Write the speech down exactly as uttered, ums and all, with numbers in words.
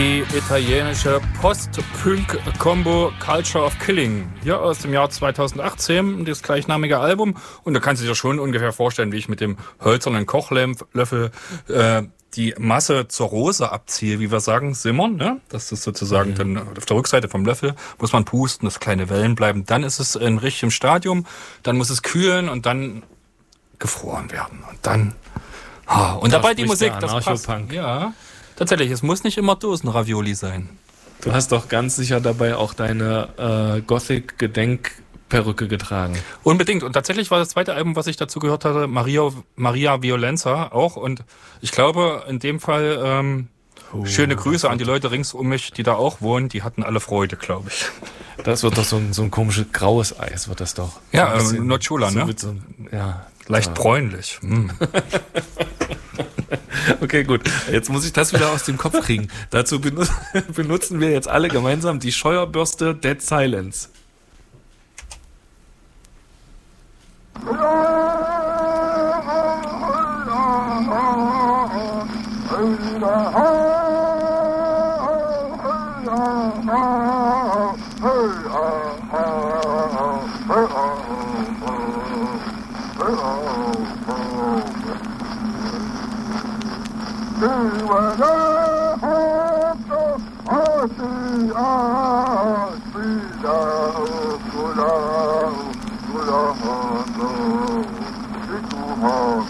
Die italienische Post-Punk-Combo Culture of Killing. Hier aus dem Jahr zweitausendachtzehn, das gleichnamige Album. Und du kannst dir schon ungefähr vorstellen, wie ich mit dem hölzernen Kochlöffel äh, die Masse zur Rose abziehe, wie wir sagen, simmern. Ne? Das ist sozusagen mhm. dann auf der Rückseite vom Löffel, muss man pusten, dass kleine Wellen bleiben. Dann ist es in richtigem Stadium, dann muss es kühlen und dann gefroren werden. Und dann... Oh, und da dabei die Musik, das passt. Ja, tatsächlich, es muss nicht immer Dosenravioli sein. Du hast doch ganz sicher dabei auch deine äh, Gothic-Gedenkperücke getragen. Unbedingt. Und tatsächlich war das zweite Album, was ich dazu gehört hatte, Maria, Maria Violenza auch. Und ich glaube, in dem Fall ähm, oh, schöne Grüße an die Leute rings um mich, die da auch wohnen. Die hatten alle Freude, glaube ich. Das wird doch so ein, so ein komisches graues Eis, wird das doch. Ja, äh, Nocciola, so ne? So, ja. Leicht ja. bräunlich. Mm. Okay, gut. Jetzt muss ich das wieder aus dem Kopf kriegen. Dazu benut- benutzen wir jetzt alle gemeinsam die Scheuerbürste Dead Silence. He was a